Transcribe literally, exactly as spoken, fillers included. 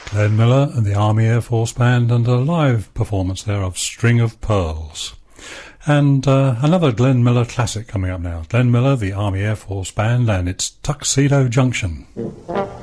Glenn Miller and the Army Air Force Band, and a live performance there of String of Pearls. And uh, another Glenn Miller classic coming up now. Glenn Miller, the Army Air Force Band, and it's Tuxedo Junction.